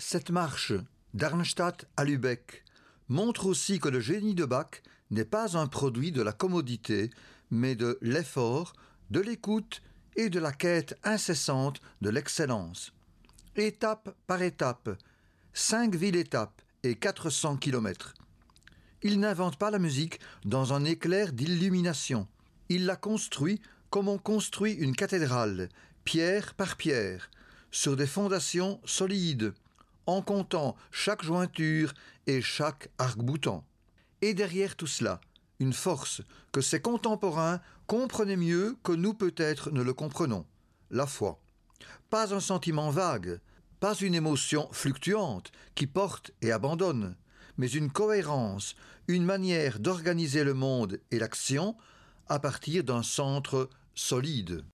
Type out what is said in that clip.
Cette marche d'Arnstadt à Lübeck montre aussi que le génie de Bach n'est pas un produit de la commodité, mais de l'effort, de l'écoute et de la quête incessante de l'excellence. Étape par étape, 5 villes-étapes et 400 kilomètres. Il n'invente pas la musique dans un éclair d'illumination. Il la construit comme on construit une cathédrale, pierre par pierre, sur des fondations solides, en comptant chaque jointure et chaque arc-boutant. Et derrière tout cela, une force que ses contemporains comprenaient mieux que nous peut-être ne le comprenons, la foi. Pas un sentiment vague, pas une émotion fluctuante qui porte et abandonne, mais une cohérence, une manière d'organiser le monde et l'action à partir d'un centre solide.